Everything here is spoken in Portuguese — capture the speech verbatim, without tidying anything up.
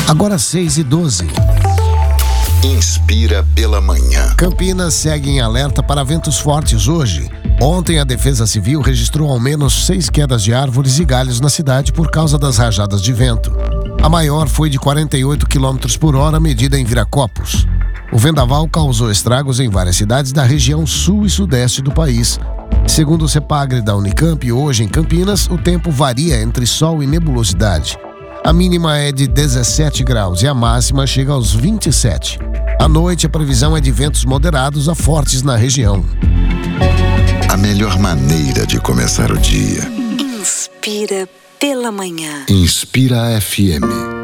Agora seis e doze. Inspira pela manhã. Campinas segue em alerta para ventos fortes hoje. Ontem, a Defesa Civil registrou ao menos seis quedas de árvores e galhos na cidade por causa das rajadas de vento. A maior foi de quarenta e oito quilômetros por hora, medida em Viracopos. O vendaval causou estragos em várias cidades da região sul e sudeste do país. Segundo o CEPAGRE da Unicamp, hoje em Campinas, o tempo varia entre sol e nebulosidade. A mínima é de dezessete graus e a máxima chega aos vinte e sete. À noite, a previsão é de ventos moderados a fortes na região. A melhor maneira de começar o dia. Inspira pela manhã. Inspira F M.